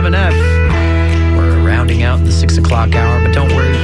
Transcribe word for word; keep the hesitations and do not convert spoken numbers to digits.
seven F. We're rounding out the six o'clock hour, but don't worry,